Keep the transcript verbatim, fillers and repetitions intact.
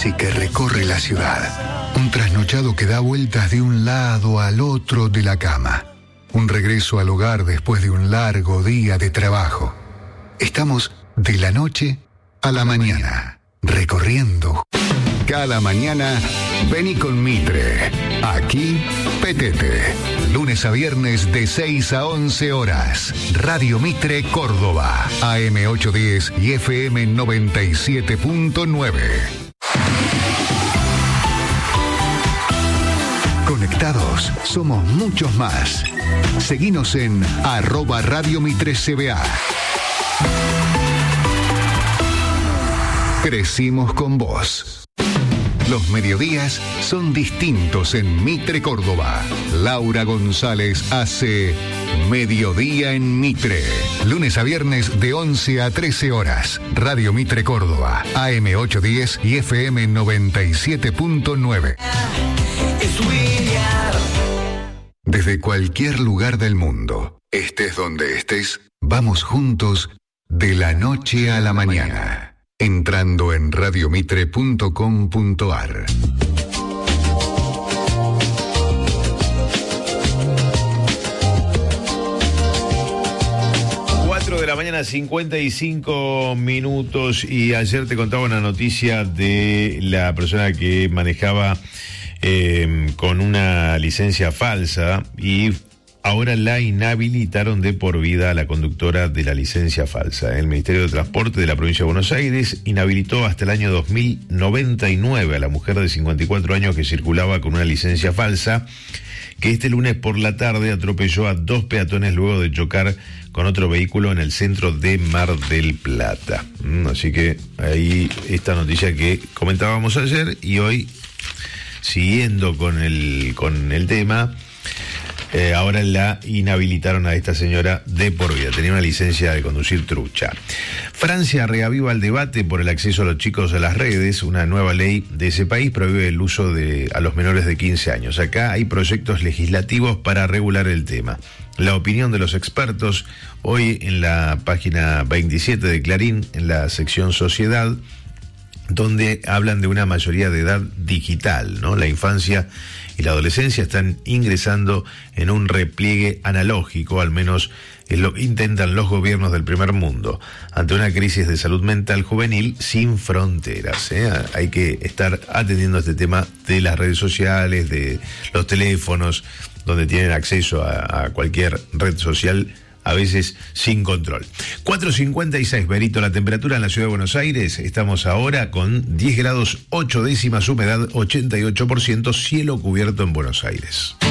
taxi que recorre la ciudad. Un trasnochado que da vueltas de un lado al otro de la cama. Un regreso al hogar después de un largo día de trabajo. Estamos de la noche a la mañana, recorriendo. Cada mañana, vení con Mitre. Aquí, Petete. Lunes a viernes de seis a once horas. Radio Mitre Córdoba. A M ochocientos diez y F M noventa y siete punto nueve. Conectados, somos muchos más. Seguinos en arroba Radio Mitre C B A. Crecimos con vos. Los mediodías son distintos en Mitre Córdoba. Laura González hace Mediodía en Mitre. Lunes a viernes de once a trece horas. Radio Mitre Córdoba. A M ochocientos diez y F M noventa y siete punto nueve. Desde cualquier lugar del mundo, estés donde estés, vamos juntos de la noche a la mañana. Entrando en radiomitre punto com punto a r. cuatro de la mañana, cincuenta y cinco minutos. Y ayer te contaba una noticia de la persona que manejaba eh, con una licencia falsa y ahora la inhabilitaron de por vida a la conductora de la licencia falsa. El Ministerio de Transporte de la provincia de Buenos Aires inhabilitó hasta el año dos mil noventa y nueve a la mujer de cincuenta y cuatro años que circulaba con una licencia falsa, que este lunes por la tarde atropelló a dos peatones luego de chocar con otro vehículo en el centro de Mar del Plata. Así que ahí esta noticia que comentábamos ayer, y hoy, siguiendo con el, con el tema, Eh, ahora la inhabilitaron a esta señora de por vida. Tenía una licencia de conducir trucha. Francia reaviva el debate por el acceso a los chicos a las redes. Una nueva ley de ese país prohíbe el uso de a los menores de quince años. Acá hay proyectos legislativos para regular el tema. La opinión de los expertos, hoy en la página veintisiete de Clarín, en la sección Sociedad, donde hablan de una mayoría de edad digital, ¿no? La infancia y la adolescencia están ingresando en un repliegue analógico, al menos es lo que intentan los gobiernos del primer mundo, ante una crisis de salud mental juvenil sin fronteras, ¿eh? Hay que estar atendiendo este tema de las redes sociales, de los teléfonos, donde tienen acceso a, a cualquier red social, a veces sin control. cuatro cincuenta y seis, Berito, la temperatura en la ciudad de Buenos Aires. Estamos ahora con diez grados ocho décimas, humedad ochenta y ocho por ciento, cielo cubierto en Buenos Aires.